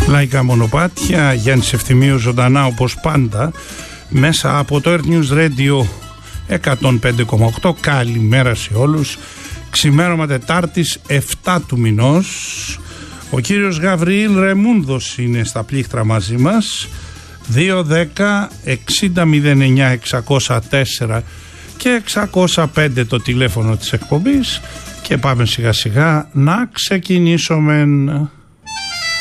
Λαϊκά μονοπάτια, Γιάννης Ευθυμίου ζωντανά όπως πάντα μέσα από το Earth News Radio 105,8. Καλημέρα σε όλους. Ξημέρωμα Τετάρτης 7 του μηνός. Ο κύριος Γαβριήλ Ρεμούνδος είναι στα πλήκτρα μαζί μας. 210-60-09-604 και 605 το τηλέφωνο της εκπομπής. Και πάμε σιγά σιγά να ξεκινήσουμε.